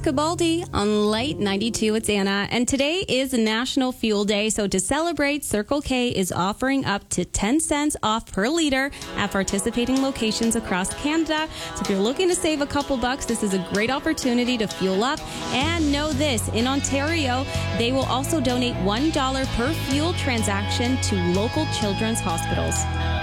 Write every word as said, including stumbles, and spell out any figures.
Cabaldi on Light ninety-two. It's Anna, and today is National Fuel Day. So to celebrate, Circle K is offering up to ten cents off per liter at participating locations across Canada. So if you're looking to save a couple bucks, this is a great opportunity to fuel up. And know this, in Ontario, they will also donate one dollar per fuel transaction to local children's hospitals.